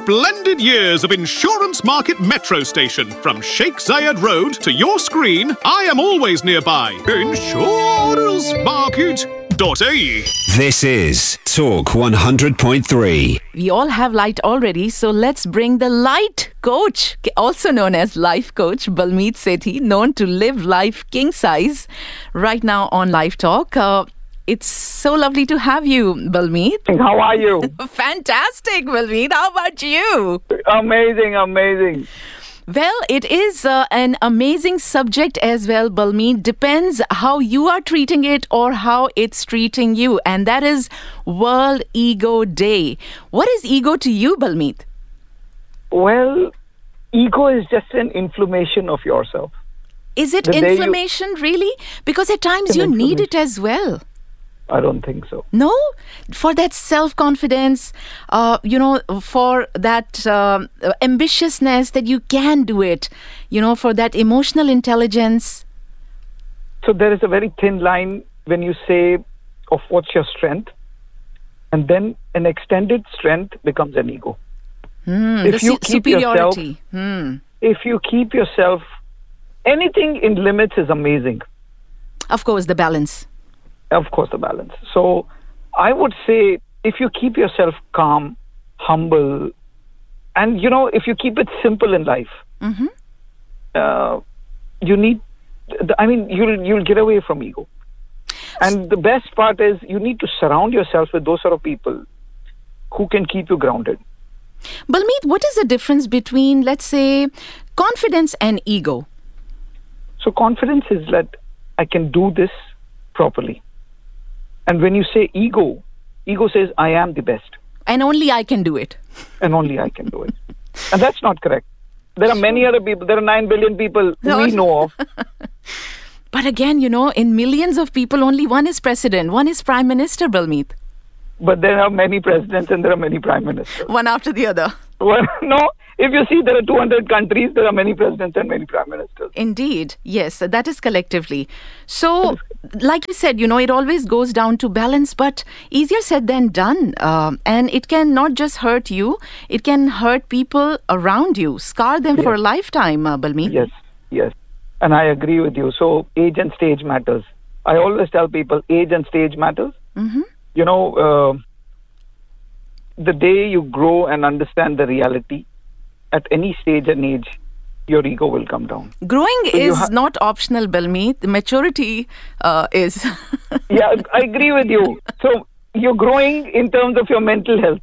splendid years of Insurance Market Metro Station. From Sheikh Zayed Road to your screen, I am always nearby. insurancemarket.ae. This is Talk 100.3. We all have light already, so let's bring the light coach, also known as life coach, Balmeet Sethi, known to live life king size, right now on Live Talk. It's so lovely to have you, Balmeet. How are you? Fantastic, Balmeet. How about you? Amazing. Well, it is an amazing subject as well, Balmeet. Depends how you are treating it or how it's treating you. And that is World Ego Day. What is ego to you, Balmeet? Well, ego is just an inflammation of yourself. Is it inflammation, really? Because at times you need it as well. I don't think so. No? For that self-confidence, for that ambitiousness that you can do it, for that emotional intelligence. So there is a very thin line when you say of what's your strength, and then an extended strength becomes an ego. If you keep superiority. If you keep yourself, anything in limits is amazing. Of course, the balance. Of course, the balance. So I would say if you keep yourself calm, humble, and, if you keep it simple in life, you'll get away from ego. And the best part is you need to surround yourself with those sort of people who can keep you grounded. Balmeet, what is the difference between, let's say, confidence and ego? So confidence is that I can do this properly. And when you say ego says I am the best. And only I can do it. And only I can do it. And that's not correct. There are many other people. There are 9 billion people we know of. But again, in millions of people, only one is president, one is prime minister, Balmeet. But there are many presidents and there are many prime ministers. One after the other. Well, no. If you see there are 200 countries, there are many presidents and many prime ministers. Indeed. Yes, that is collectively. So, like you said, it always goes down to balance, but easier said than done. And it can not just hurt you, it can hurt people around you, scar them for a lifetime, Balmeet. Yes. And I agree with you. So, age and stage matters. I always tell people age and stage matters. Mm-hmm. The day you grow and understand the reality, at any stage and age, your ego will come down. Growing is not optional, Balmeet. Maturity is. Yeah, I agree with you. So you're growing in terms of your mental health.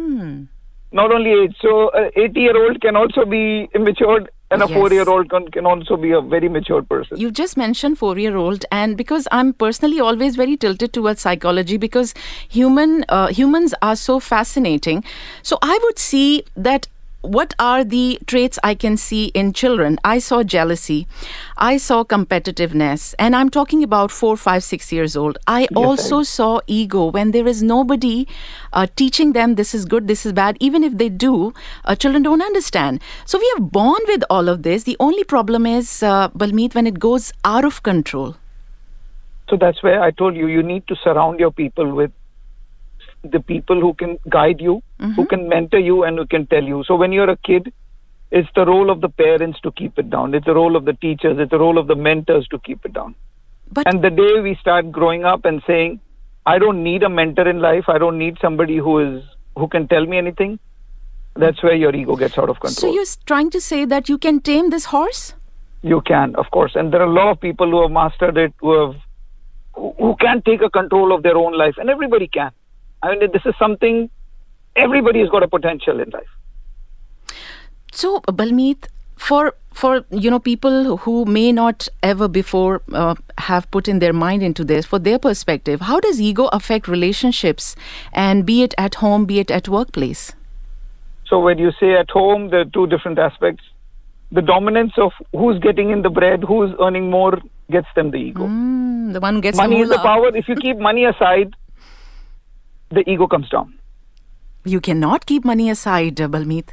Not only age. So an 80-year-old can also be immature, and a 4-year-old can also be a very mature person. You just mentioned 4-year-old, and because I'm personally always very tilted towards psychology, because humans are so fascinating. So I would see that what are the traits I can see in children? I saw jealousy. I saw competitiveness. And I'm talking about 4, 5, 6 years old. I also saw ego when there is nobody teaching them this is good, this is bad. Even if they do, children don't understand. So we are born with all of this. The only problem is, Balmeet, when it goes out of control. So that's where I told you need to surround your people with the people who can guide you, who can mentor you, and who can tell you. So when you're a kid, it's the role of the parents to keep it down. It's the role of the teachers. It's the role of the mentors to keep it down. And the day we start growing up and saying, I don't need a mentor in life, I don't need somebody who can tell me anything, that's where your ego gets out of control. So you're trying to say that you can tame this horse? You can, of course. And there are a lot of people who have mastered it, who can take a control of their own life. And everybody can. I mean, this is something, everybody has got a potential in life. So, Balmeet, for people who may not ever before have put in their mind into this, for their perspective, how does ego affect relationships, and be it at home, be it at workplace? So when you say at home, there are two different aspects. The dominance of who's getting in the bread, who's earning more, gets them the ego. The one who gets money is the power. If you keep money aside, the ego comes down. You cannot keep money aside, Balmeet.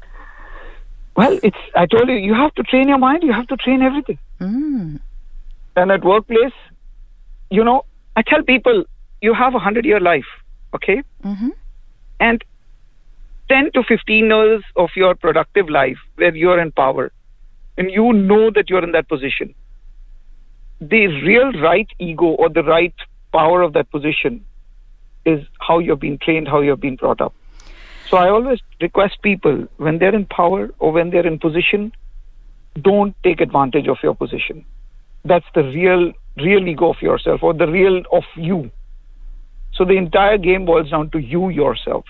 Well, I told you, you have to train your mind, you have to train everything. And at workplace, I tell people, you have 100-year life, okay? And 10 to 15 years of your productive life where you're in power and you know that you're in that position, the real right ego or the right power of that position is how you've been trained, how you've been brought up. So I always request people, when they're in power or when they're in position, don't take advantage of your position. That's the real ego of yourself, or the real of you. So the entire game boils down to you yourself.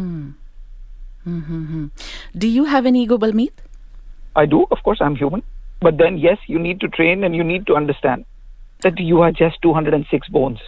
Do you have an ego, Balmeet? I do, of course, I'm human. But then, yes, you need to train and you need to understand that you are just 206 bones.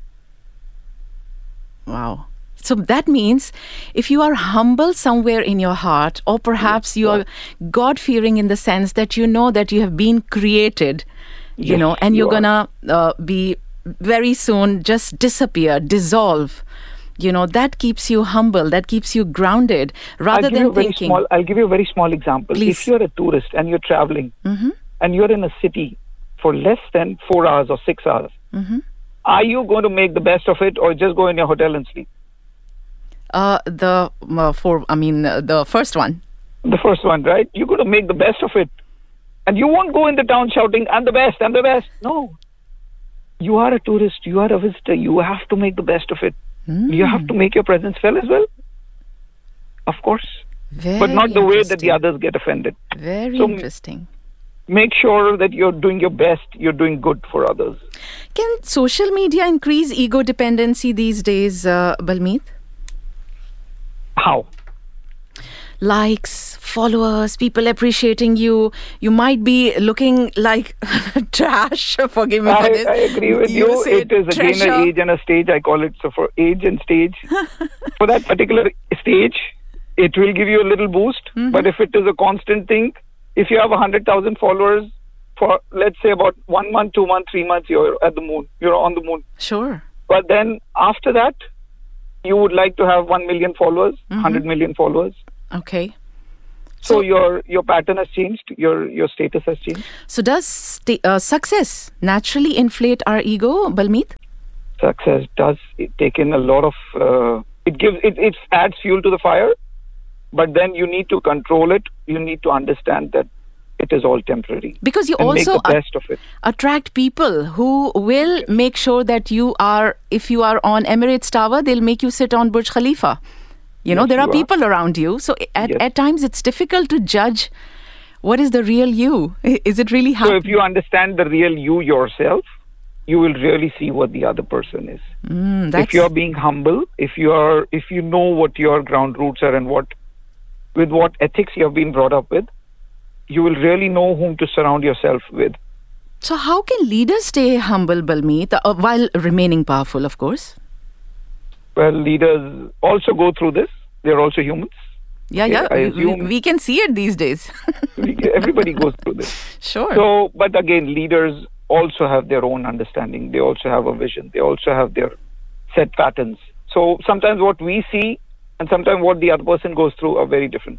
Wow. So that means if you are humble somewhere in your heart, or perhaps you are God-fearing in the sense that you know that you have been created, you know, and you're going to be very soon just disappear, dissolve, you know, that keeps you humble, that keeps you grounded, rather than thinking. I'll give you a very small example. Please. If you're a tourist and you're traveling and you're in a city for less than 4 hours or 6 hours, are you going to make the best of it or just go in your hotel and sleep? The first one. The first one, right? You're going to make the best of it. And you won't go in the town shouting, I'm the best, I'm the best. No. You are a tourist, you are a visitor, you have to make the best of it. You have to make your presence felt as well. Of course. But not the way that the others get offended. Very interesting. Make sure that you're doing your best, you're doing good for others. Can social media increase ego dependency these days, Balmeet? How? Likes, followers, people appreciating you. You might be looking like trash. Forgive me for this. I agree with you. It is again treasure. an age and a stage. I call it. So for age and stage, for that particular stage, it will give you a little boost. But if it is a constant thing, if you have 100,000 followers for, let's say, about 1 month, 2 months, 3 months, you're at the moon. You're on the moon. Sure. But then after that, you would like to have 1 million followers, 100 million followers. Okay. So your pattern has changed. Your status has changed. So does success naturally inflate our ego, Balmeet? Success does take in a lot of. It adds fuel to the fire, but then you need to control it. You need to understand that it is all temporary. Because you and also make the best of it. Attract people who will make sure that you are, if you are on Emirates Tower, they'll make you sit on Burj Khalifa. You know, there are people around you. So at times it's difficult to judge what is the real you. Is it really happening? So if you understand the real you yourself, you will really see what the other person is. If you're being humble, if you know what your ground roots are and with what ethics you have been brought up with, you will really know whom to surround yourself with. So how can leaders stay humble, Balmeet, while remaining powerful, of course? Well, leaders also go through this. They're also humans. Yeah. We can see it these days. Everybody goes through this. Sure. So, but again, leaders also have their own understanding. They also have a vision. They also have their set patterns. So sometimes what we see and sometimes what the other person goes through are very different.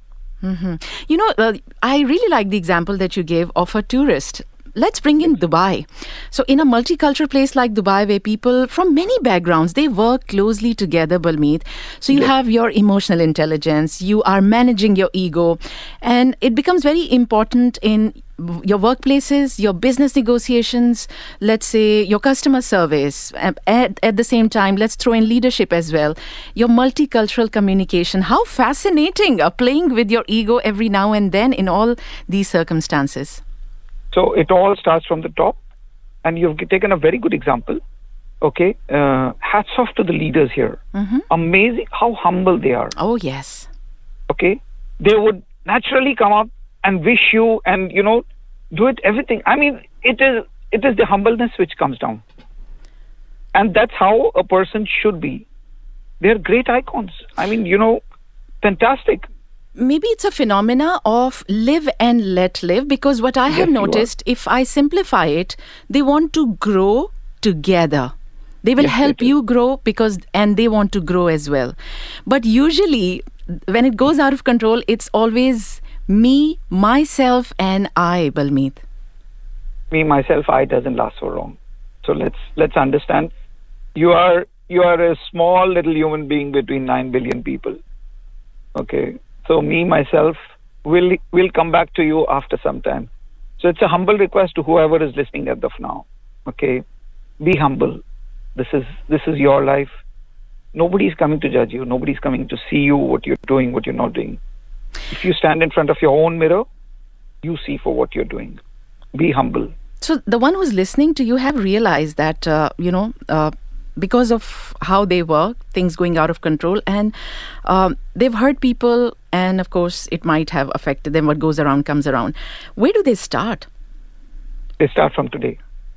You know, I really like the example that you gave of a tourist. Let's bring in Dubai. So in a multicultural place like Dubai, where people from many backgrounds, they work closely together, Balmeet. So you have your emotional intelligence, you are managing your ego, and it becomes very important in your workplaces, your business negotiations, let's say your customer service. At the same time, let's throw in leadership as well. Your multicultural communication. How fascinating playing with your ego every now and then in all these circumstances. So it all starts from the top, and you've taken a very good example. Okay, hats off to the leaders here. Amazing how humble they are. Oh, yes. Okay, they would naturally come up and wish you and, do it everything. I mean, it is the humbleness which comes down. And that's how a person should be. They're great icons. I mean, fantastic. Maybe it's a phenomena of live and let live, because what I have noticed, if I simplify it, they want to grow together. They will help you grow and they want to grow as well. But usually when it goes out of control, it's always me, myself and I, Balmeet. Me, myself, I doesn't last so long. So let's understand. You are a small little human being between 9 billion people. Okay. So me, myself, will come back to you after some time. So it's a humble request to whoever is listening as of now. Okay. Be humble. This is your life. Nobody's coming to judge you. Nobody's coming to see you, what you're doing, what you're not doing. If you stand in front of your own mirror, you see for what you're doing. Be humble. So the one who's listening to you have realized that, because of how they work, things going out of control, and they've hurt people, and of course it might have affected them. What goes around comes around. Where do they start? They start from today.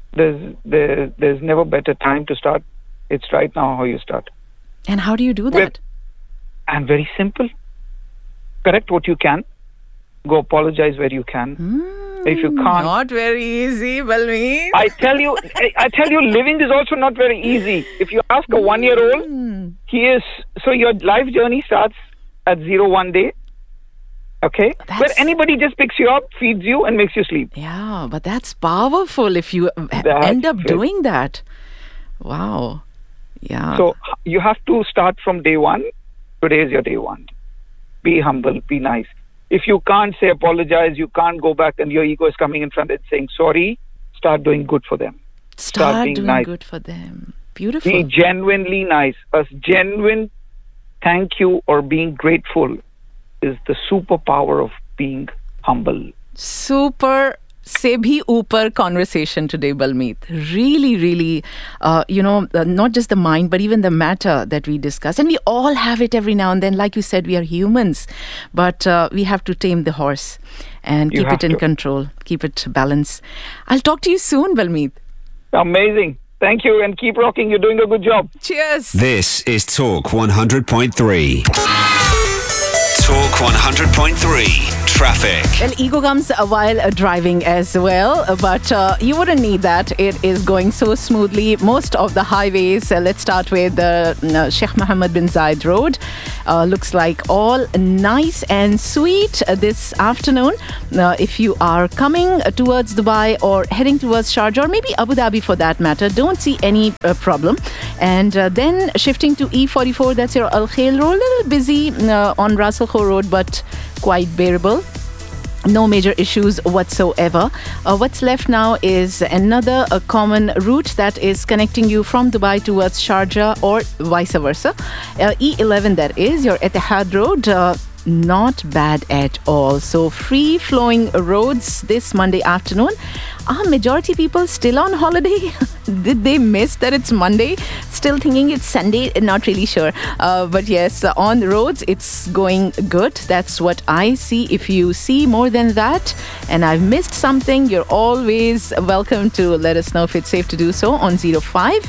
There's never better time to start. It's right now how you start. And how do you do that? And very simple. Correct what you can. Go apologize where you can. If you can't, Not very easy, Balmeet. I tell you, living is also not very easy. If you ask a 1-year-old, your life journey starts at 0 day. Okay? Where anybody just picks you up, feeds you, and makes you sleep. Yeah, but that's powerful if you end up doing that. Wow. Yeah. So you have to start from day one. Today is your day one. Be humble, be nice. If you can't say apologize, you can't go back and your ego is coming in front and saying sorry, start doing good for them. Start being doing nice. good for them. Beautiful. Be genuinely nice. A genuine thank you or being grateful is the superpower of being humble. Super se bhi upar conversation today, Balmeet. Really, really, not just the mind, but even the matter that we discuss. And we all have it every now and then. Like you said, we are humans, but we have to tame the horse and keep it in control, keep it balanced. I'll talk to you soon, Balmeet. Amazing. Thank you and keep rocking. You're doing a good job. Cheers. This is Talk 100.3. Talk 100.3 Traffic. Well, ego comes while driving as well, but you wouldn't need that. It is going so smoothly. Most of the highways, let's start with the Sheikh Mohammed bin Zayed Road. Looks like all nice and sweet this afternoon. If you are coming towards Dubai or heading towards Sharjah or maybe Abu Dhabi for that matter, don't see any problem. And then shifting to E44, that's your Al Khail Road. A little busy on Ras Al Khor Road, but quite bearable. No major issues whatsoever. What's left now is another common route that is connecting you from Dubai towards Sharjah or vice versa. E11, that is your Etihad Road. Not bad at all. So free flowing roads this Monday afternoon. Are majority people still on holiday? Did they miss that it's Monday? Still thinking it's Sunday? Not really sure. But yes, on the roads, it's going good. That's what I see. If you see more than that and I've missed something, you're always welcome to let us know if it's safe to do so on 05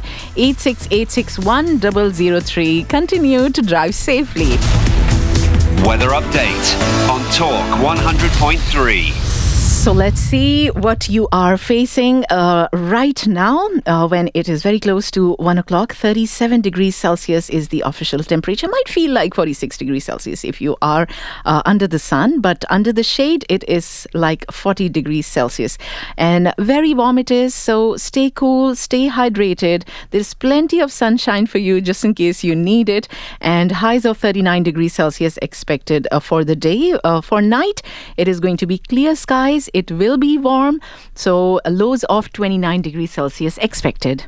86861 003. Continue to drive safely. Weather update on Talk 100.3. So let's see what you are facing right now when it is very close to 1 o'clock. 37 degrees Celsius is the official temperature. Might feel like 46 degrees Celsius if you are under the sun, but under the shade it is like 40 degrees Celsius. And very warm it is, so stay cool, stay hydrated. There's plenty of sunshine for you just in case you need it. And highs of 39 degrees Celsius expected for the day. For night, it is going to be clear skies. It will be warm, so lows of 29 degrees Celsius expected.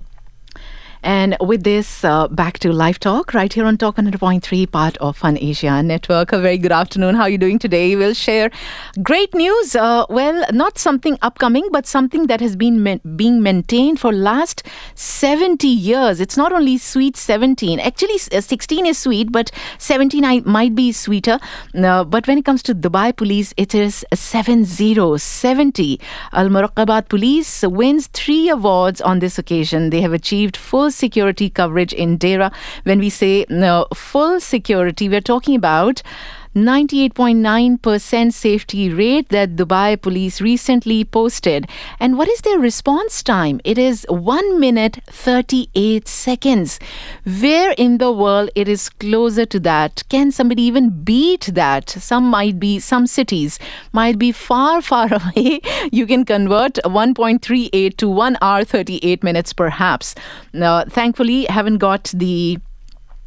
And with this, back to Live Talk, right here on Talk 100.3, part of Fun Asia Network. A very good afternoon. How are you doing today? We'll share great news. Well, not something upcoming, but something that has been being maintained for last 70 years. It's not only sweet 17. Actually, 16 is sweet, but 17 might be sweeter. But when it comes to Dubai Police, it is 70. Al Muraqabat Police wins 3 awards on this occasion. They have achieved full security coverage in Dera. When we say full security, we're talking about 98.9% safety rate that Dubai Police recently posted. And what is their response time? It is 1 minute 38 seconds. Where in the world it is closer to that? Can somebody even beat that? Some cities might be far, far away. You can convert 1.38 to 1 hour 38 minutes perhaps. Now, thankfully, haven't got the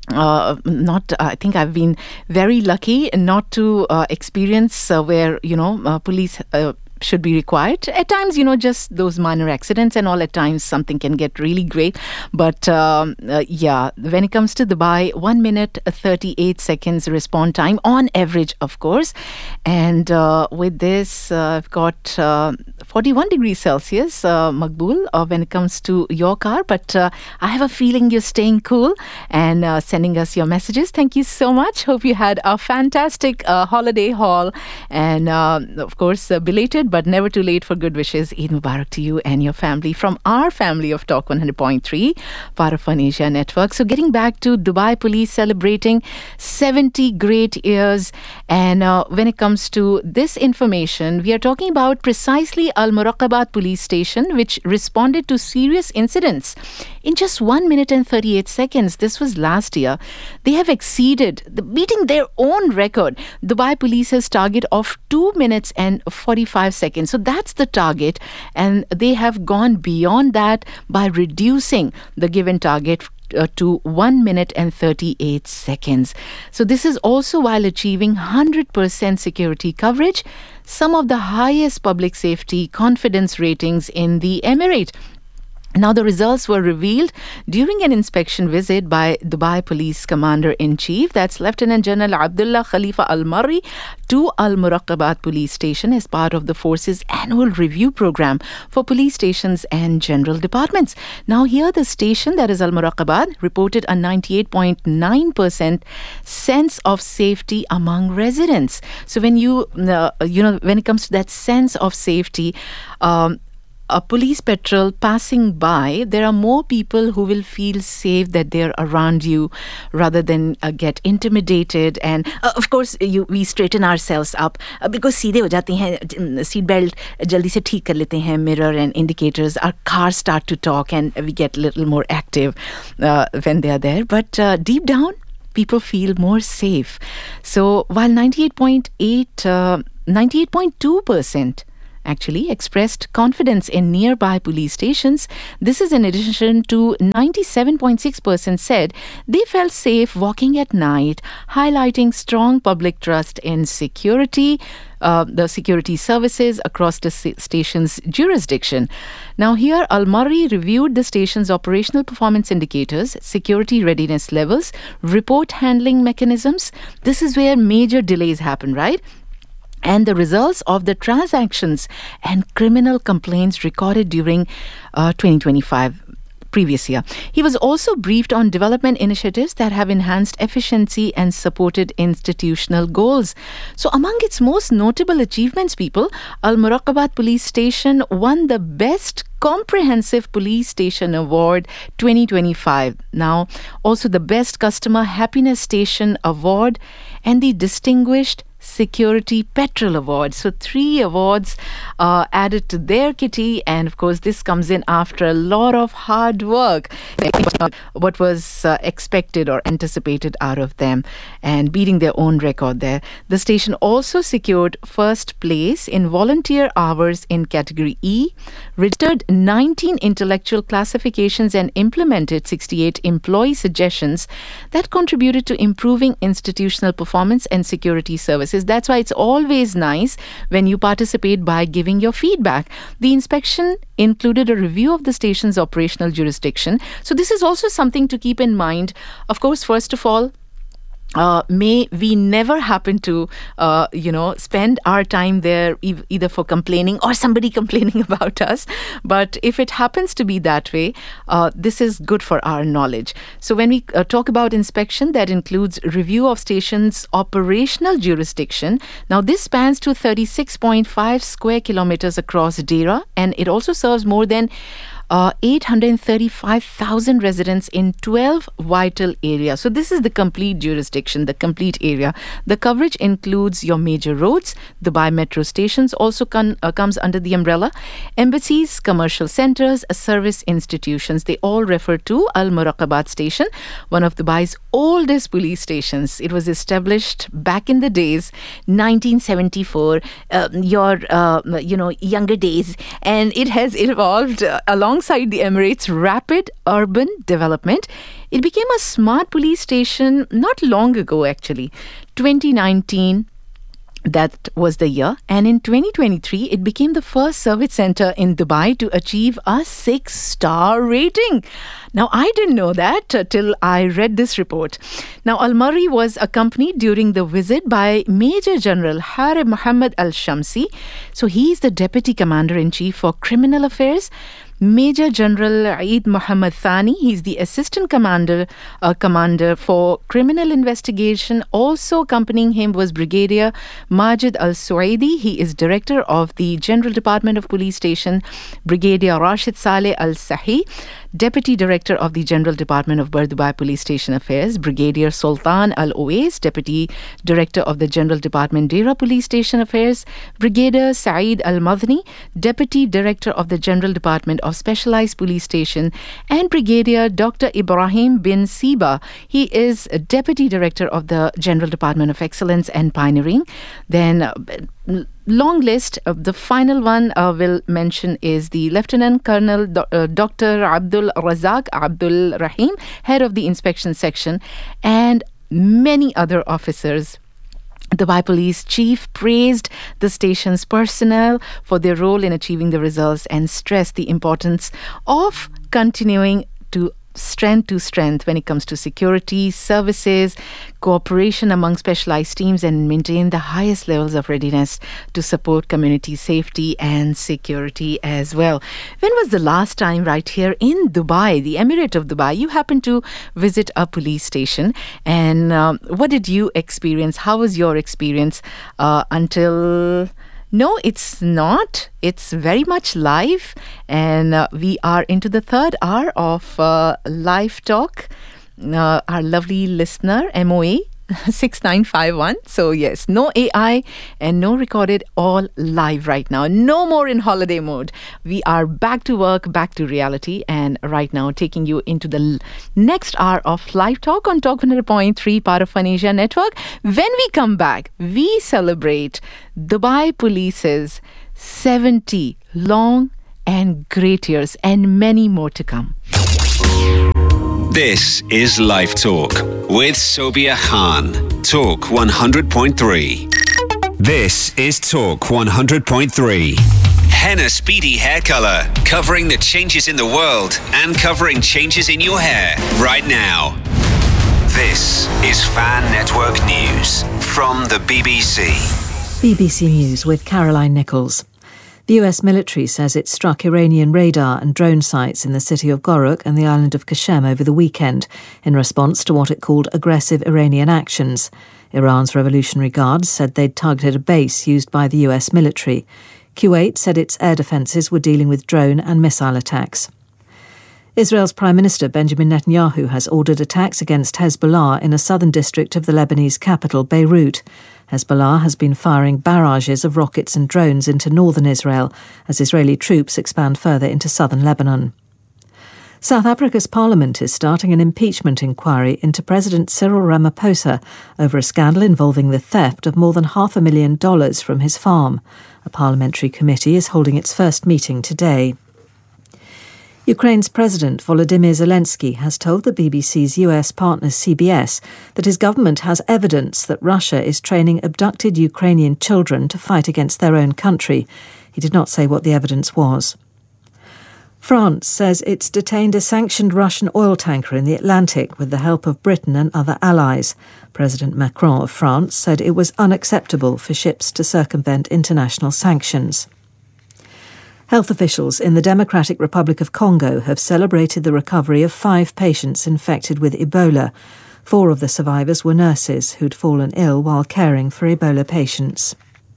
I think I've been very lucky not to experience where, police should be required. At times, just those minor accidents and all, at times something can get really great. But when it comes to Dubai, 1 minute 38 seconds respond time on average, of course. And with this, I've got 41 degrees Celsius, Maqbool, when it comes to your car. But I have a feeling you're staying cool and sending us your messages. Thank you so much. Hope you had a fantastic holiday haul. And of course, belated but never too late for good wishes. Eid Mubarak to you and your family from our family of Talk 100.3, part of Fun Asia Network. So getting back to Dubai Police celebrating 70 great years. And when it comes to this information, we are talking about precisely Al Muraqabat Police Station, which responded to serious incidents in just 1 minute and 38 seconds. This was last year. They have beating their own record. Dubai Police's target of 2 minutes and 45 seconds. So that's the target. And they have gone beyond that by reducing the given target to 1 minute and 38 seconds. So this is also while achieving 100% security coverage, some of the highest public safety confidence ratings in the Emirate. Now, the results were revealed during an inspection visit by Dubai Police Commander-in-Chief, that's Lieutenant General Abdullah Khalifa Al-Marri, to Al Muraqabat Police Station as part of the force's annual review program for police stations and general departments. Now, here the station, that is Al Muraqabat, reported a 98.9% sense of safety among residents. So when when it comes to that sense of safety, a police patrol passing by, there are more people who will feel safe that they're around you rather than get intimidated. And of course, we straighten ourselves up because सीधे हो जाते हैं, seat belt जल्दी से ठीक कर लेते हैं, mirror and indicators. Our cars start to talk and we get a little more active when they are there. But deep down, people feel more safe. So while 98.2% actually expressed confidence in nearby police stations, this is in addition to 97.6% said they felt safe walking at night, highlighting strong public trust in security, the security services across the station's jurisdiction. Now here, Al-Marri reviewed the station's operational performance indicators, security readiness levels, report handling mechanisms. This is where major delays happen, right? And the results of the transactions and criminal complaints recorded during 2025. Previous year. He was also briefed on development initiatives that have enhanced efficiency and supported institutional goals. So among its most notable achievements, people, Al Muraqabat Police Station won the Best Comprehensive Police Station Award 2025. Now, also the Best Customer Happiness Station Award and the Distinguished Security Petrol Award. So 3 awards added to their kitty, and of course this comes in after a lot of hard work. What was expected or anticipated out of them, and beating their own record there. The station also secured first place in volunteer hours in category E, registered 19 intellectual classifications and implemented 68 employee suggestions that contributed to improving institutional performance and security services. That's why it's always nice when you participate by giving your feedback. The inspection included a review of the station's operational jurisdiction. So this is also something to keep in mind. Of course, first of all, may we never happen to, spend our time there either for complaining or somebody complaining about us. But if it happens to be that way, this is good for our knowledge. So when we talk about inspection, that includes review of station's operational jurisdiction. Now, this spans to 36.5 square kilometers across Dera, and it also serves more than 835,000 residents in 12 vital areas. So this is the complete jurisdiction, the complete area. The coverage includes your major roads. Dubai metro stations also comes under the umbrella. Embassies, commercial centers, service institutions, they all refer to Al Muraqabat Station, one of Dubai's oldest police stations. It was established back in the days, 1974, younger days, and it has evolved along alongside the Emirates' rapid urban development, it became a smart police station not long ago, actually. 2019, that was the year. And in 2023, it became the first service center in Dubai to achieve a 6-star rating. Now, I didn't know that till I read this report. Now, Al Murri was accompanied during the visit by Major General Harib Mohammed Al Shamsi. So he's the Deputy Commander-in-Chief for Criminal Affairs. Major General Eid Mohammed Thani, he's the Assistant Commander for Criminal Investigation. Also accompanying him was Brigadier Majid Al-Suaidi. He is Director of the General Department of Police Station. Brigadier Rashid Saleh Al-Sahi, Deputy Director of the General Department of Dubai Police Station Affairs. Brigadier Sultan Al-Owais, Deputy Director of the General Department Dera Police Station Affairs. Brigadier Saeed Al-Madhni, Deputy Director of the General Department of Specialized Police Station, and Brigadier Dr. Ibrahim bin Siba. He is Deputy Director of the General Department of Excellence and Pioneering. Then long list. The final one we'll mention is the Lieutenant Colonel Dr. Abdul Razak Abdul Rahim, head of the inspection section, and many other officers. Dubai Police Chief praised the station's personnel for their role in achieving the results and stressed the importance of continuing to strength to strength when it comes to security, services, cooperation among specialized teams, and maintain the highest levels of readiness to support community safety and security as well. When was the last time right here in Dubai, the Emirate of Dubai, you happened to visit a police station? And what did you experience? How was your experience until... No, it's not. It's very much live. And we are into the third hour of Live Talk. Our lovely listener, MOA 6951. So yes, no AI and no recorded, all live right now. No more in holiday mode. We are back to work, back to reality, and right now taking you into the next hour of Live Talk on Talk 100.3, part of Fun Asia Network. When we come back, we celebrate Dubai Police's 70 long and great years, and many more to come. This is Live Talk with Sobia Khan. Talk 100.3. This is Talk 100.3. Henna Speedy Hair Color, covering the changes in the world and covering changes in your hair right now. This is Fan Network News from the BBC. BBC News with Caroline Nichols. The US military says it struck Iranian radar and drone sites in the city of Goruk and the island of Qashem over the weekend in response to what it called aggressive Iranian actions. Iran's Revolutionary Guards said they'd targeted a base used by the US military. Kuwait said its air defences were dealing with drone and missile attacks. Israel's Prime Minister Benjamin Netanyahu has ordered attacks against Hezbollah in a southern district of the Lebanese capital, Beirut. Hezbollah has been firing barrages of rockets and drones into northern Israel as Israeli troops expand further into southern Lebanon. South Africa's parliament is starting an impeachment inquiry into President Cyril Ramaphosa over a scandal involving the theft of more than $500,000 from his farm. A parliamentary committee is holding its first meeting today. Ukraine's President Volodymyr Zelensky has told the BBC's US partner CBS that his government has evidence that Russia is training abducted Ukrainian children to fight against their own country. He did not say what the evidence was. France says it's detained a sanctioned Russian oil tanker in the Atlantic with the help of Britain and other allies. President Macron of France said it was unacceptable for ships to circumvent international sanctions. Health officials in the Democratic Republic of Congo have celebrated the recovery of 5 patients infected with Ebola. 4 of the survivors were nurses who'd fallen ill while caring for Ebola patients.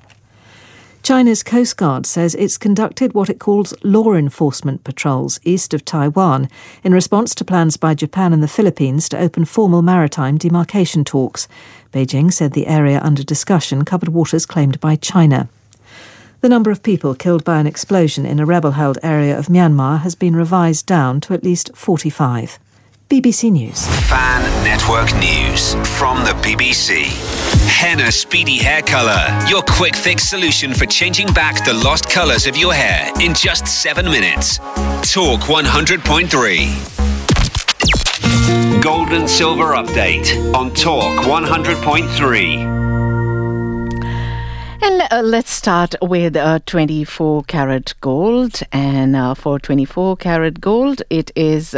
China's Coast Guard says it's conducted what it calls law enforcement patrols east of Taiwan in response to plans by Japan and the Philippines to open formal maritime demarcation talks. Beijing said the area under discussion covered waters claimed by China. The number of people killed by an explosion in a rebel-held area of Myanmar has been revised down to at least 45. BBC News. Fan Network News from the BBC. Henna Speedy Hair Color, your quick fix solution for changing back the lost colours of your hair in just 7 minutes. Talk 100.3. Gold and silver update on Talk 100.3. And let's start with 24 karat gold. And for 24 karat gold, it is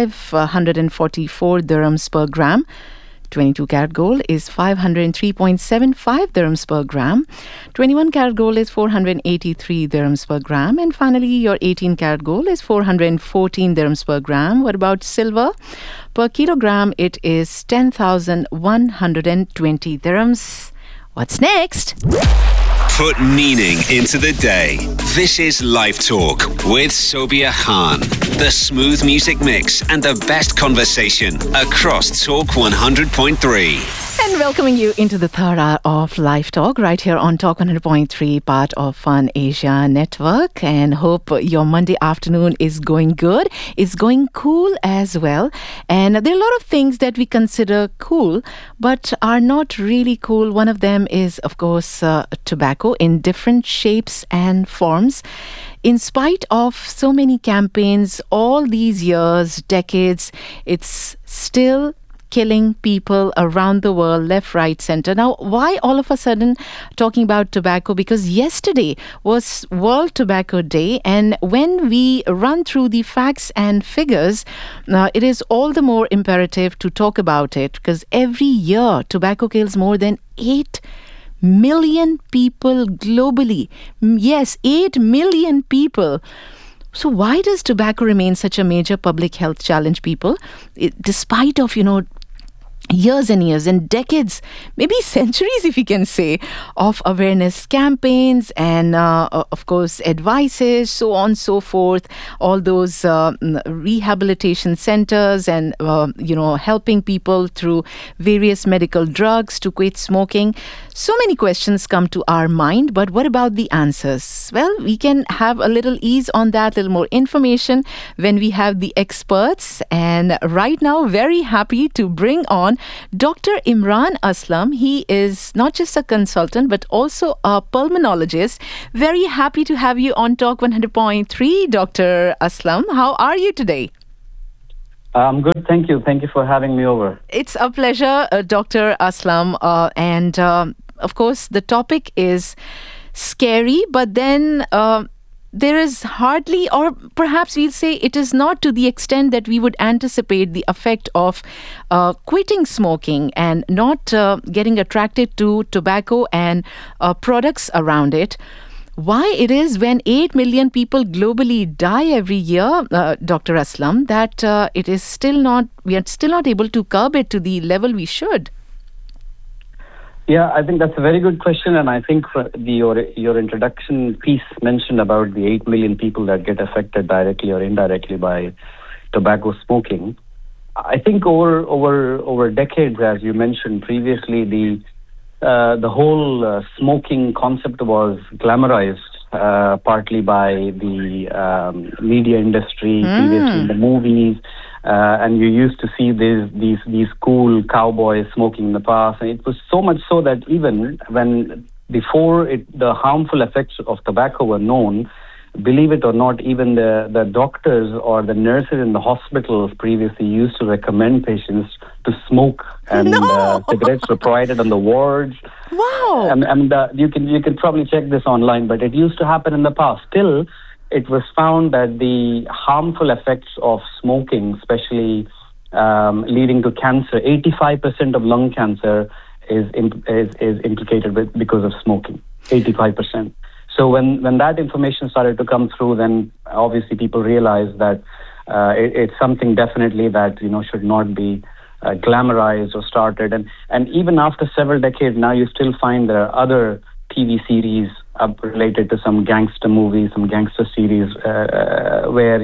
544 dirhams per gram. 22 karat gold is 503.75 dirhams per gram. 21 karat gold is 483 dirhams per gram. And finally, your 18 karat gold is 414 dirhams per gram. What about silver? Per kilogram, it is 10,120 dirhams. What's next? Put meaning into the day. This is Live Talk with Sobia Khan. The smooth music mix and the best conversation across Talk 100.3. And welcoming you into the third hour of Live Talk right here on Talk 100.3, part of Fun Asia Network. And hope your Monday afternoon is going good. It's going cool as well. And there are a lot of things that we consider cool, but are not really cool. One of them is, of course, tobacco in different shapes and forms. In spite of so many campaigns, all these years, decades, it's still killing people around the world, left, right, center. Now, why all of a sudden talking about tobacco? Because yesterday was World Tobacco Day, and when we run through the facts and figures, it is all the more imperative to talk about it, because every year tobacco kills more than 8 million people globally. Yes, 8 million people. So why does tobacco remain such a major public health challenge, people? Despite of, years and years and decades, maybe centuries, if you can say, of awareness campaigns and, of course, advices, so on and so forth, all those rehabilitation centers and, helping people through various medical drugs to quit smoking. So many questions come to our mind, but what about the answers? Well, we can have a little ease on that, a little more information when we have the experts. And right now, very happy to bring on Dr. Imran Aslam. He is not just a consultant, but also a pulmonologist. Very happy to have you on Talk 100.3, Dr. Aslam. How are you today? I'm good, thank you. Thank you for having me over. It's a pleasure, Dr. Aslam. And of course, the topic is scary, but then there is hardly, or perhaps we'll say it is not to the extent that we would anticipate the effect of quitting smoking and not getting attracted to tobacco and products around it. Why it is when 8 million people globally die every year, Dr. Aslam, that it is still not, we are still not able to curb it to the level we should. Yeah, I think that's a very good question, and I think your introduction piece mentioned about the 8 million people that get affected directly or indirectly by tobacco smoking. I think over decades, as you mentioned previously, the whole smoking concept was glamorized partly by the media industry, previously in the movies. And you used to see these cool cowboys smoking in the past, and it was so much so that even before the harmful effects of tobacco were known, believe it or not, even the doctors or the nurses in the hospitals previously used to recommend patients to smoke, and cigarettes were provided on the wards. Wow! And you can probably check this online, but it used to happen in the past. Still, it was found that the harmful effects of smoking, especially leading to cancer, 85% of lung cancer is implicated because of smoking. 85%. So when that information started to come through, then obviously people realized that it's something definitely that should not be glamorized or started. And even after several decades now, you still find there are other TV series related to some gangster movies, some gangster series, where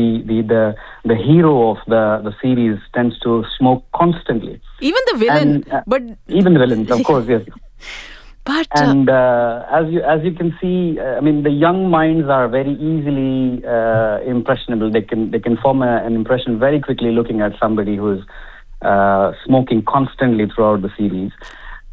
the hero of the series tends to smoke constantly. Even the villain, but even the villains, of course, yes. But as you can see, the young minds are very easily impressionable. They can form an impression very quickly looking at somebody who's smoking constantly throughout the series.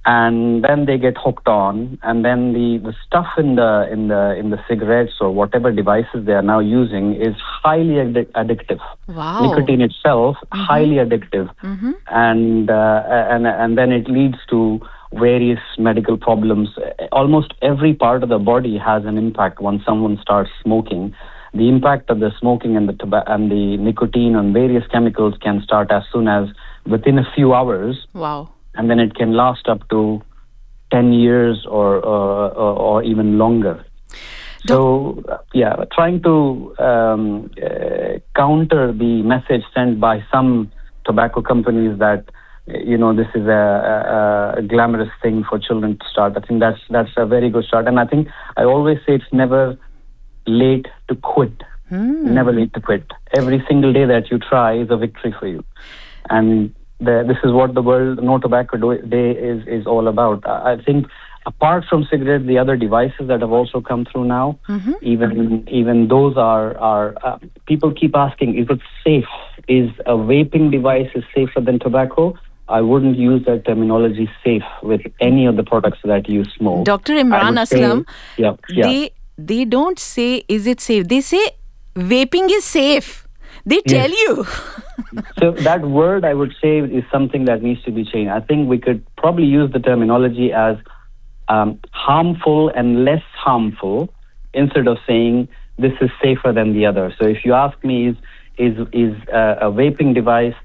and then they get hooked on, and then the stuff in the cigarettes or whatever devices they are now using is highly addictive. Wow. Nicotine itself, highly addictive, and then it leads to various medical problems. Almost every part of the body has an impact when someone starts smoking. The impact of the smoking and the nicotine on various chemicals can start as soon as within a few hours. Wow. And then it can last up to 10 years or even longer. So, trying to counter the message sent by some tobacco companies that, this is a glamorous thing for children to start. I think that's a very good start. And I think I always say it's never late to quit. Never late to quit. Every single day that you try is a victory for you. And this is what the World No Tobacco Day is all about. I think apart from cigarettes, the other devices that have also come through now, even those are people keep asking, is it safe? Is a vaping device safer than tobacco? I wouldn't use that terminology safe with any of the products that you smoke. Dr. Imran Aslam, yeah. They don't say, is it safe? They say, vaping is safe. They tell you. So that word, I would say, is something that needs to be changed. I think we could probably use the terminology as harmful and less harmful instead of saying this is safer than the other. So if you ask me, is a vaping device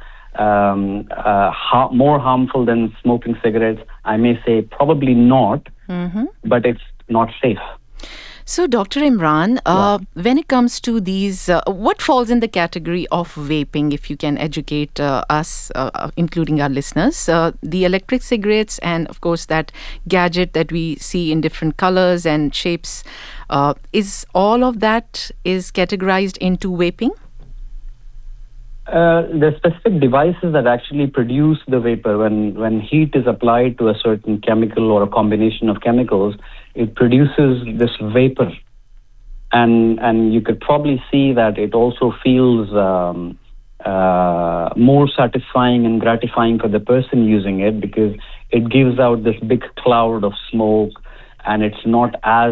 more harmful than smoking cigarettes, I may say probably not, but it's not safe. So, Dr. Imran, when it comes to these, what falls in the category of vaping, if you can educate us, including our listeners? The electric cigarettes and, of course, that gadget that we see in different colors and shapes, is all of that is categorized into vaping? The specific devices that actually produce the vapor, when heat is applied to a certain chemical or a combination of chemicals, it produces this vapor. And you could probably see that it also feels more satisfying and gratifying for the person using it, because it gives out this big cloud of smoke, and it's not as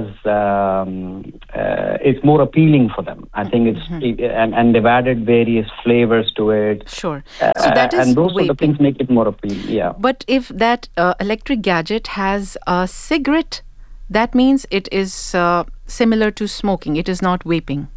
it's more appealing for them. I think and they've added various flavors to it. Sure. So that is and those vaping. sort of things make it more appealing. Yeah. But if that electric gadget has a cigarette, that means it is similar to smoking. It is not vaping.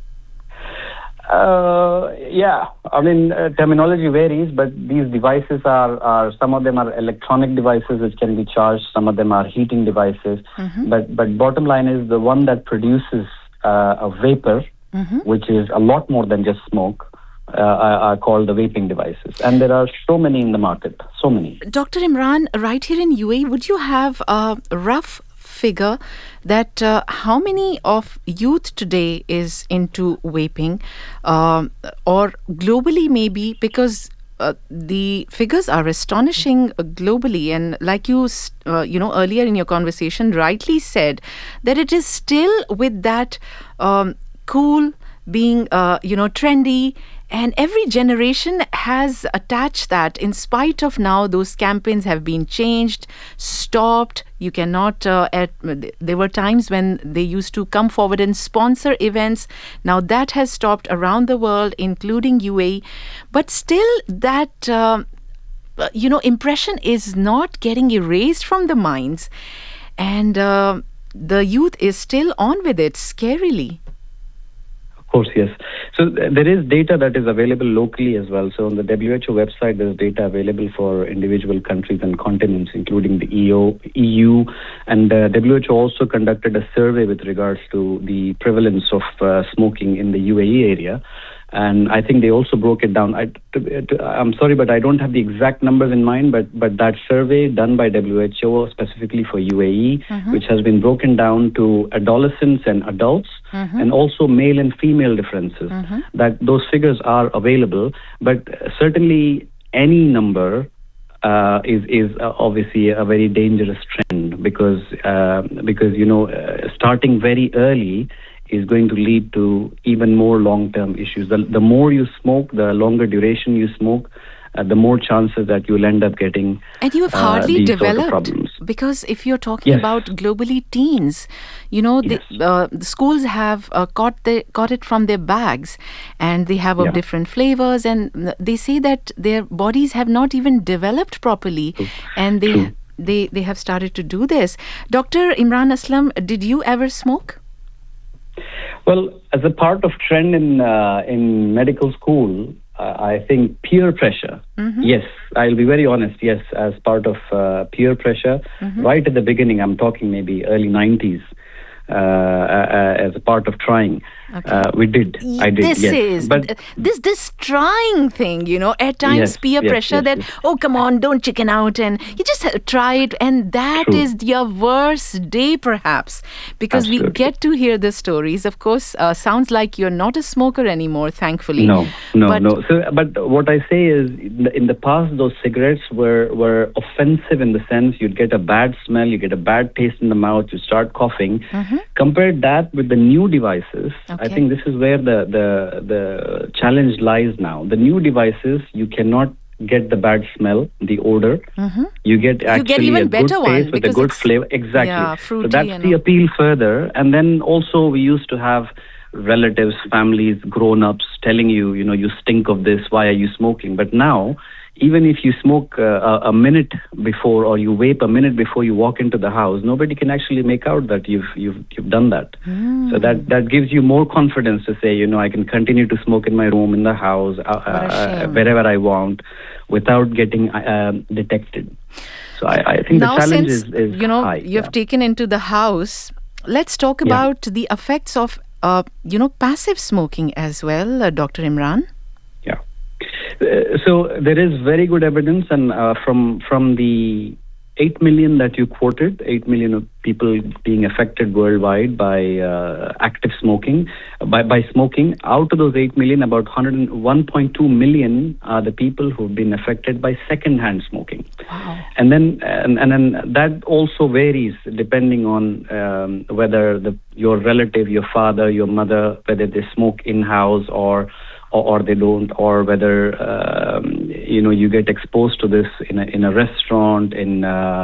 Yeah, I mean, terminology varies, but these devices are some of them are electronic devices which can be charged, some of them are heating devices. But bottom line is the one that produces a vapor, which is a lot more than just smoke, are called the vaping devices. And there are so many in the market, so many. Dr. Imran, right here in UAE, would you have a rough figure that how many of youth today is into vaping, or globally maybe, because the figures are astonishing globally, and like you earlier in your conversation rightly said that it is still with that cool being trendy, and every generation has attached that, in spite of now those campaigns have been changed, stopped. You cannot, there were times when they used to come forward and sponsor events. Now that has stopped around the world, including UAE. But still that, impression is not getting erased from the minds. And the youth is still on with it, scarily. Of course, yes. So there is data that is available locally as well. So on the WHO website, there's data available for individual countries and continents, including the EU. And WHO also conducted a survey with regards to the prevalence of smoking in the UAE area. And I think they also broke it down. I'm sorry, but I don't have the exact numbers in mind, but that survey done by WHO specifically for UAE, which has been broken down to adolescents and adults, and also male and female differences, that those figures are available. But certainly any number is obviously a very dangerous trend, because starting very early is going to lead to even more long-term issues. The more you smoke, the longer duration you smoke, the more chances that you'll end up getting. And you have hardly these sort of developed, problems. because if you're talking Yes. about globally teens, the schools have caught it from their bags, and they have of Yeah. different flavors, and they say that their bodies have not even developed properly, and True. they have started to do this. Dr. Imran Aslam, did you ever smoke? Well, as a part of trend in medical school, I think peer pressure. Yes, I'll be very honest. Yes, as part of peer pressure, right at the beginning, I'm talking maybe early 90s, as a part of trying. We did. I did. This yes. is But this trying thing, at times Yes, peer yes, pressure yes, that, yes. oh, come on, don't chicken out, and you just try it, and that True. is your worst day, perhaps, because we Absolutely. get to hear the stories. Of course, sounds like you're not a smoker anymore, thankfully. No. But- So, but what I say is, in the past, those cigarettes were offensive in the sense you'd get a bad smell, you get a bad taste in the mouth, you start coughing. Compare that with the new devices. I Okay. think this is where the challenge lies now. The new devices, you cannot get the bad smell, the odor. You get actually even a good better one taste with a because good it's- flavor. Exactly. yeah, so fruity that's and the all. appeal further. And then also we used to have relatives, families, grown-ups telling you, you stink of this, why are you smoking? But now, even if you smoke a minute before, or you vape a minute before you walk into the house, nobody can actually make out that you've done that. So that gives you more confidence to say, I can continue to smoke in my room, in the house, a shame. wherever I want, without getting detected. So I think now, the challenge since is high. you've taken into the house, let's talk Yeah. about the effects of passive smoking as well, Dr. Imran. Yeah. So there is very good evidence, and from the 8 million that you quoted, 8 million of people being affected worldwide by active smoking, by smoking. Out of those 8 million, about 1.2 million are the people who've been affected by second-hand smoking. Wow. And then that also varies depending on whether your relative, your father, your mother, whether they smoke in-house or they don't, or whether you get exposed to this in a restaurant, in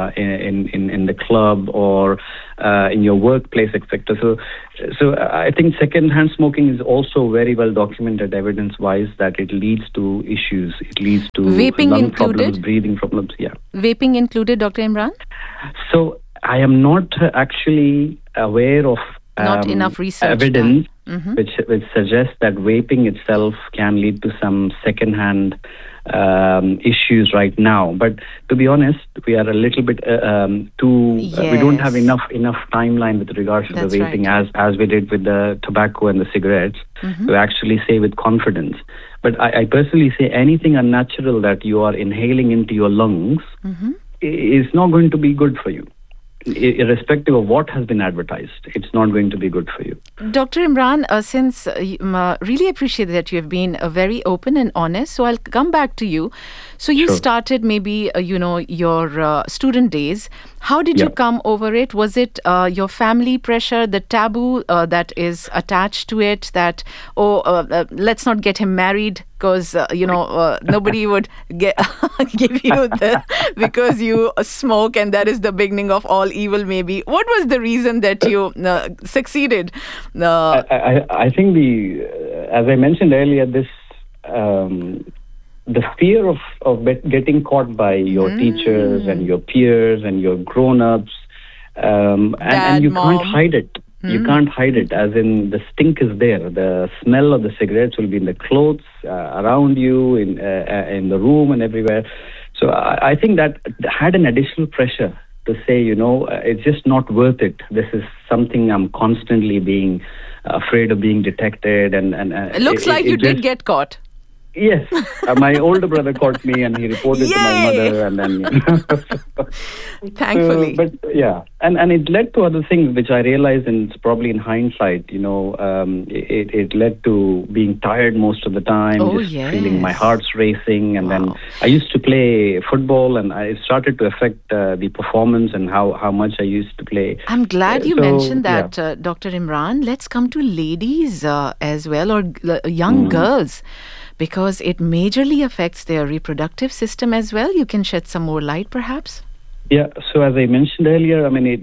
the club, or in your workplace, etc. So I think second-hand smoking is also very well documented evidence-wise that it leads to issues. It leads to Vaping lung included? problems, breathing problems. Yeah. Vaping included, Dr. Imran? So I am not actually aware of Not enough research evidence done. which suggests that vaping itself can lead to some second-hand issues right now. But to be honest, we are a little bit we don't have Yes. enough timeline with regards to That's the vaping as we did with the tobacco and the cigarettes to actually say with confidence. But I personally say anything unnatural that you are inhaling into your lungs is not going to be good for you. Irrespective of what has been advertised, it's not going to be good for you. Dr. Imran, since really appreciate that you have been very open and honest, so I'll come back to you. So you Sure. started maybe, your student days. How did you Yeah. come over it? Was it your family pressure, the taboo that is attached to it, that, let's not get him married because, nobody would give you because you smoke and that is the beginning of all evil maybe. What was the reason that you succeeded? I think as I mentioned earlier, this the fear of getting caught by your teachers and your peers and your grown-ups, and you Mom. can't hide it. You can't hide it, as in the stink is there. The smell of the cigarettes will be in the clothes, around you, in the room and everywhere. So I think that had an additional pressure to say, it's just not worth it. This is something I'm constantly being afraid of being detected. And It looks like you did get caught. Yes, my older brother caught me and he reported to my Yay! mother, and then Thankfully. but yeah, and it led to other things which I realized, and it's probably in hindsight, it led to being tired most of the time, Oh, just yes. feeling my heart's racing, and then Wow. I used to play football, and I started to affect the performance and how much I used to play. I'm glad you So, mentioned yeah. that, Dr. Imran. Let's come to ladies as well, or young girls. because it majorly affects their reproductive system as well. You can shed some more light, perhaps? Yeah, so as I mentioned earlier, I mean,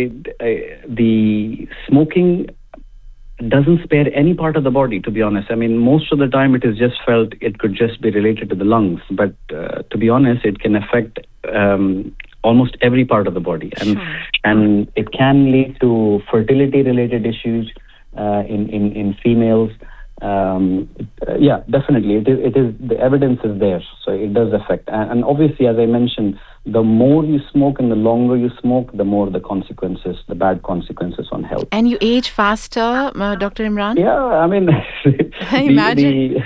the smoking doesn't spare any part of the body, to be honest. I mean, most of the time it is just felt it could just be related to the lungs. But to be honest, it can affect almost every part of the body. And it can lead to fertility-related issues in females. Yeah, definitely. It is the evidence is there. So it does affect. And obviously, as I mentioned, the more you smoke and the longer you smoke, the more the consequences, the bad consequences on health. And you age faster, Dr. Imran? Yeah, I mean, Imagine.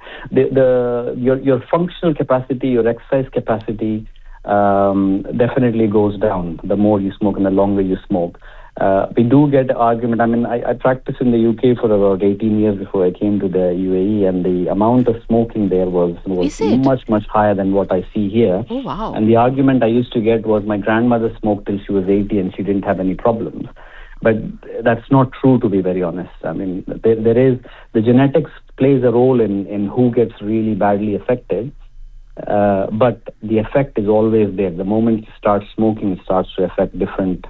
Your functional capacity, your exercise capacity definitely goes down the more you smoke and the longer you smoke. We do get argument. I mean, I practiced in the UK for about 18 years before I came to the UAE, and the amount of smoking there was much higher than what I see here. Oh, wow. And the argument I used to get was my grandmother smoked till she was 80 and she didn't have any problems. But that's not true, to be very honest. I mean, there is, the genetics plays a role in who gets really badly affected. But the effect is always there. The moment you start smoking, it starts to affect different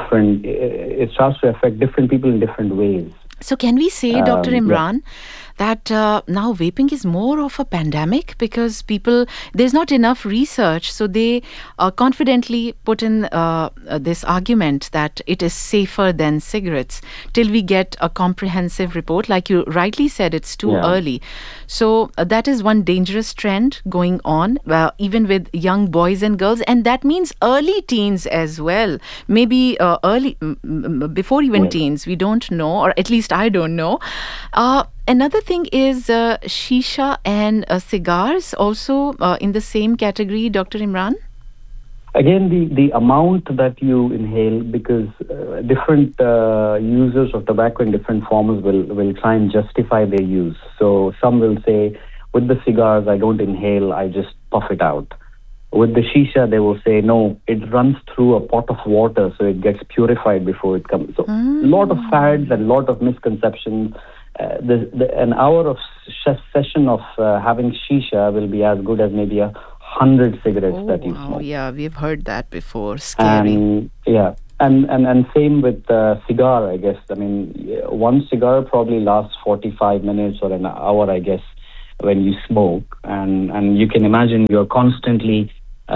people in different ways. So can we say, Dr. Imran, that now vaping is more of a pandemic because there's not enough research, so they confidently put in this argument that it is safer than cigarettes till we get a comprehensive report. Like you rightly said, it's too early. So that is one dangerous trend going on, even with young boys and girls, and that means early teens as well. Maybe early, before even teens, we don't know, or at least I don't know. Another thing is shisha and cigars also in the same category, Dr. Imran? Again, the amount that you inhale, because different users of tobacco in different forms will try and justify their use. So some will say, with the cigars, I don't inhale, I just puff it out. With the shisha, they will say, no, it runs through a pot of water, so it gets purified before it comes. So a lot of fads and a lot of misconceptions. An hour of session of having shisha will be as good as maybe 100 cigarettes that you smoke. Yeah, we've heard that before. Scary. And same with cigar, I guess. I mean, one cigar probably lasts 45 minutes or an hour, I guess, when you smoke. And you can imagine you're constantly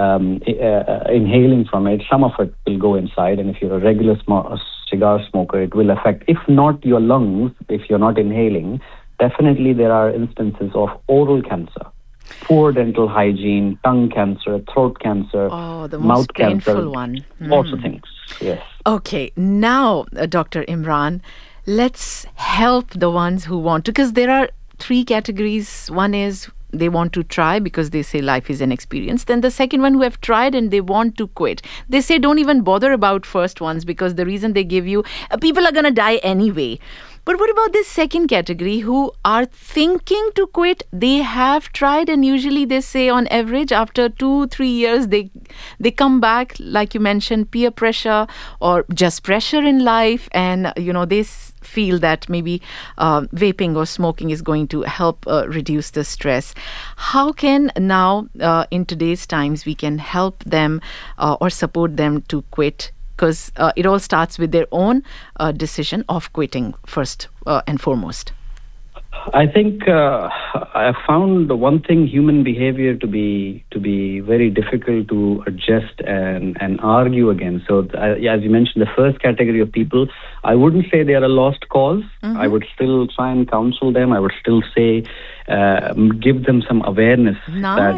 inhaling from it. Some of it will go inside, and if you're a regular cigar smoker, it will affect, if not your lungs, if you're not inhaling. Definitely there are instances of oral cancer, poor dental hygiene, tongue cancer, throat cancer, the mouth most painful cancer, one. lots of things. Yes. Okay, now, Dr. Imran, let's help the ones who want to, because there are three categories. One is they want to try because they say life is an experience. Then the second one, who have tried and they want to quit. They say don't even bother about first ones because the reason they give you, people are going to die anyway. But what about this second category who are thinking to quit? They have tried, and usually they say on average after 2-3 years they come back, like you mentioned, peer pressure or just pressure in life, and they feel that maybe vaping or smoking is going to help reduce the stress. How can now in today's times we can help them or support them to quit? Because it all starts with their own decision of quitting first and foremost. I think I found one thing, human behavior, to be very difficult to adjust and argue against. So as you mentioned, the first category of people, I wouldn't say they are a lost cause. Mm-hmm. I would still try and counsel them. I would still say give them some awareness that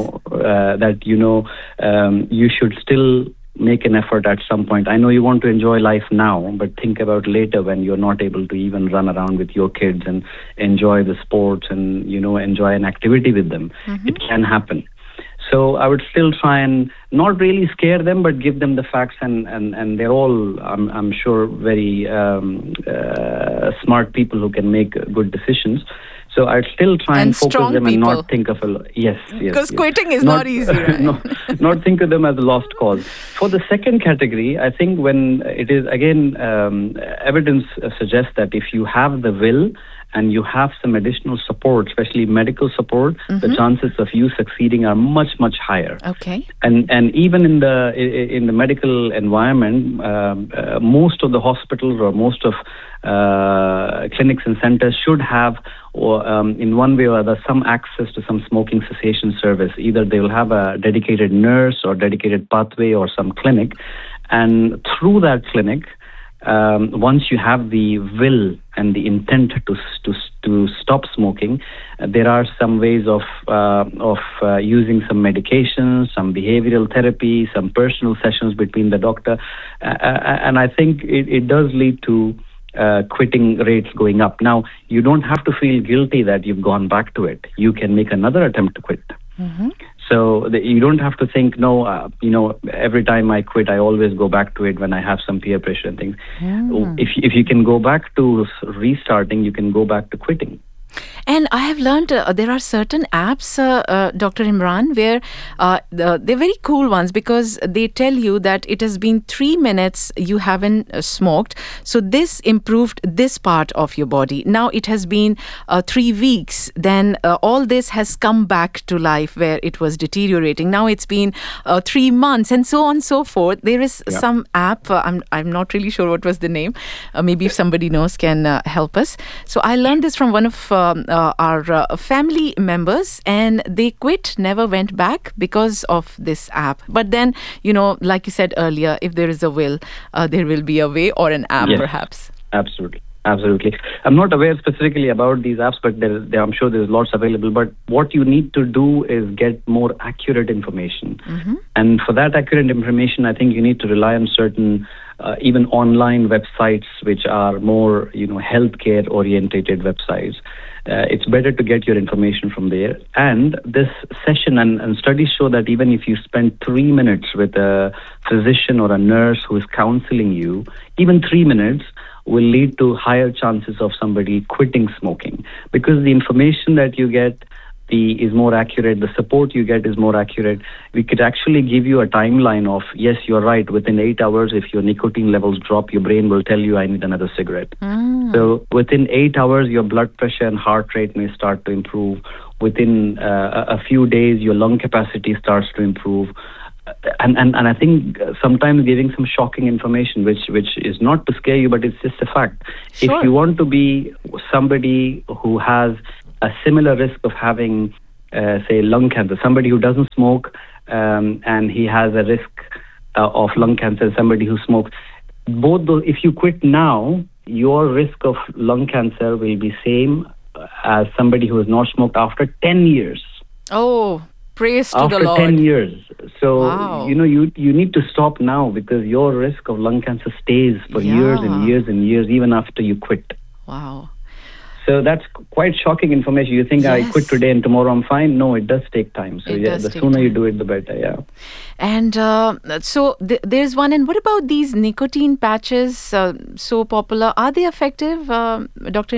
you should still make an effort at some point. I know you want to enjoy life now, but think about later when you're not able to even run around with your kids and enjoy the sports and, enjoy an activity with them. Mm-hmm. It can happen. So I would still try and not really scare them, but give them the facts, and they're all, I'm sure, very smart people who can make good decisions. So I'd still try and focus them and not think of yes. Because quitting is not easy, right? not think of them as a lost cause. For the second category, I think when it is, again, evidence suggests that if you have the will and you have some additional support, especially medical support, the chances of you succeeding are much, much higher. Okay. And even in the medical environment, most of the hospitals or most of clinics and centers should have, or in one way or other, some access to some smoking cessation service. Either they will have a dedicated nurse or dedicated pathway or some clinic, and through that clinic, once you have the will and the intent to stop smoking, there are some ways of using some medications, some behavioral therapy, some personal sessions between the doctor, and I think it does lead to quitting rates going up. Now, you don't have to feel guilty that you've gone back to it. You can make another attempt to quit. So you don't have to think, no, every time I quit, I always go back to it when I have some peer pressure and things. If you can go back to restarting, you can go back to quitting. And I have learned there are certain apps, Dr. Imran, where they're very cool ones because they tell you that it has been 3 minutes you haven't smoked. So this improved this part of your body. Now it has been 3 weeks. Then all this has come back to life where it was deteriorating. Now it's been 3 months and so on and so forth. There is some app. I'm not really sure what was the name. Maybe if somebody knows can help us. So I learned this from one of our family members, and they quit, never went back because of this app. But then, like you said earlier, if there is a will, there will be a way, or an app, perhaps. Absolutely. I'm not aware specifically about these apps, but I'm sure there's lots available. But what you need to do is get more accurate information. And for that accurate information, I think you need to rely on certain even online websites which are more, healthcare orientated websites. It's better to get your information from there. And this session and studies show that even if you spend 3 minutes with a physician or a nurse who is counseling you, even 3 minutes will lead to higher chances of somebody quitting smoking, because the information that you get is more accurate, the support you get is more accurate. We could actually give you a timeline of, yes, you're right, within 8 hours, if your nicotine levels drop, your brain will tell you, I need another cigarette. So within 8 hours, your blood pressure and heart rate may start to improve. Within a few days, your lung capacity starts to improve. And I think sometimes giving some shocking information, which is not to scare you, but it's just a fact. Sure. If you want to be somebody who has a similar risk of having, say, lung cancer, somebody who doesn't smoke and he has a risk of lung cancer, somebody who smokes, both those, if you quit now, your risk of lung cancer will be same as somebody who has not smoked after 10 years. Oh, praise to the Lord. After 10 years. So, wow. you need to stop now, because your risk of lung cancer stays for years and years and years, even after you quit. Wow. So that's quite shocking information. You think, I quit today and tomorrow I'm fine? No, it does take time. So the sooner you do it, the better, And so there's one. And what about these nicotine patches, so popular? Are they effective, Dr.